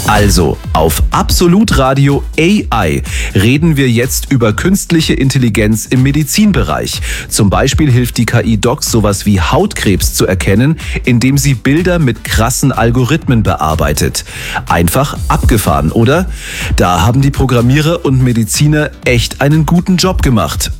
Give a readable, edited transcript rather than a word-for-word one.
Also, auf Absolut Radio AI reden wir jetzt über künstliche Intelligenz im Medizinbereich. Zum Beispiel hilft die KI Docs sowas wie Hautkrebs zu erkennen, indem sie Bilder mit krassen Algorithmen bearbeitet. Einfach abgefahren, oder? Da haben die Programmierer und Mediziner echt einen guten Job gemacht.